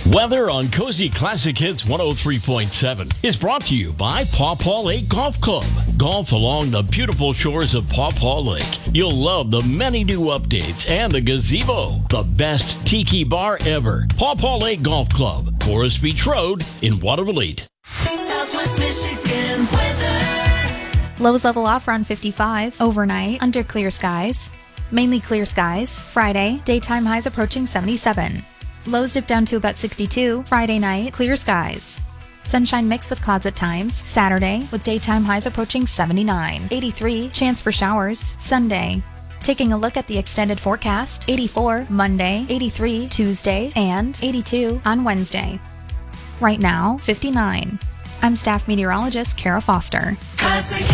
Weather on Cozy Classic Hits 103.7 is brought to you by Paw Paw Lake Golf Club. Golf along the beautiful shores of Paw Paw Lake. You'll love the many new updates and the gazebo, the best tiki bar ever. Paw Paw Lake Golf Club, Forest Beach Road in Waterville. Southwest Michigan weather. Lows level off around 55 overnight under clear skies. Mainly clear skies. Friday, daytime highs approaching 77. Lows dip down to about 62. Friday night, clear skies. Sunshine mixed with clouds at times. Saturday, with daytime highs approaching 79. 83, chance for showers. Sunday. Taking a look at the extended forecast. 84 Monday, 83 Tuesday, and 82 on Wednesday. Right now, 59. I'm staff meteorologist Kara Foster. Classic